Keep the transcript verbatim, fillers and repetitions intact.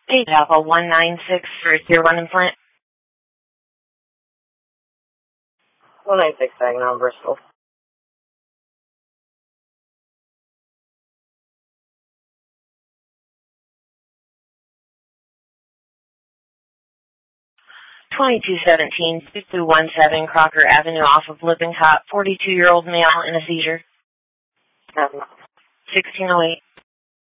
Eight Alpha one nine six for tier one implant. one nine six Saginaw, Bristol. Twenty-two seventeen two two one seven Crocker Avenue off of Lippincott. Forty-two-year-old male in a seizure. Um, Sixteen oh eight.